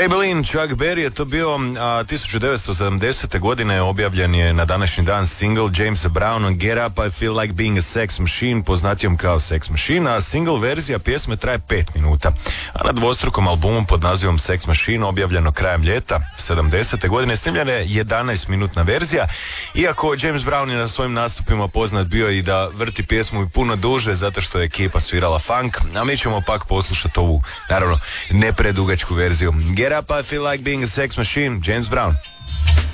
Maybelline, Chuck Berry je to bio, 1970. godine objavljen je na današnji dan single Jamesa Browna Get Up, I Feel Like Being a Sex Machine, poznatijom kao Sex Machine, a single verzija pjesme traje 5 minuta. A na dvostrukom albumu pod nazivom Sex Machine, objavljeno krajem ljeta 70. godine, snimljena je 11-minutna verzija, iako James Brown je na svojim nastupima poznat bio i da vrti pjesmu i puno duže, zato što je ekipa svirala funk, a mi ćemo pak poslušati ovu, naravno, ne predugačku verziju. Get Up, I Feel Like Being a Sex Machine, James Brown.